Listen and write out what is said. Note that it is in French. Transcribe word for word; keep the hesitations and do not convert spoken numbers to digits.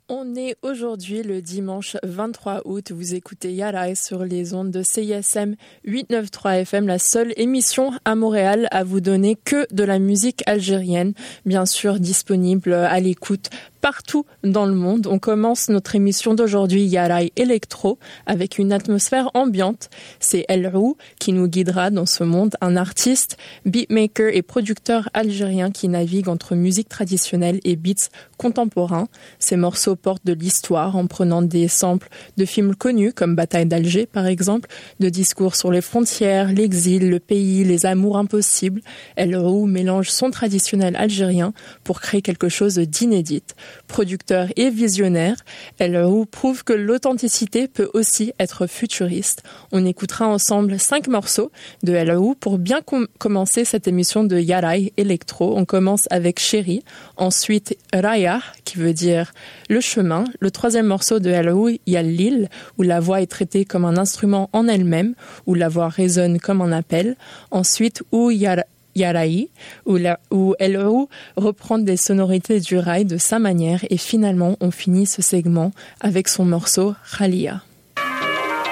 On est aujourd'hui le dimanche vingt-trois août. Vous écoutez Yarai sur les ondes de C I S M huit cent quatre-vingt-treize F M, la seule émission à Montréal à vous donner que de la musique algérienne, bien sûr disponible à l'écoute partout dans le monde. On commence notre émission d'aujourd'hui Yarai Electro avec une atmosphère ambiante. C'est El Rou qui nous guidera dans ce monde, un artiste, beatmaker et producteur algérien qui navigue entre musique traditionnelle et beats contemporains. Ses morceaux portent de l'histoire en prenant des samples de films connus comme Bataille d'Alger par exemple, de discours sur les frontières, l'exil, le pays, les amours impossibles. El Rou mélange son traditionnel algérien pour créer quelque chose d'inédit. Producteur et visionnaire, El Rou prouve que l'authenticité peut aussi être futuriste. On écoutera ensemble cinq morceaux de El Rou pour bien com- commencer cette émission de Yarai Electro. On commence avec Chéri, ensuite Raya, qui veut dire le chemin. Le troisième morceau de El Rou, il y a Lille, où la voix est traitée comme un instrument en elle-même, où la voix résonne comme un appel. Ensuite, où Yara Yarai, où, la, où El Rou reprend des sonorités du rail de sa manière, et finalement on finit ce segment avec son morceau Khalia.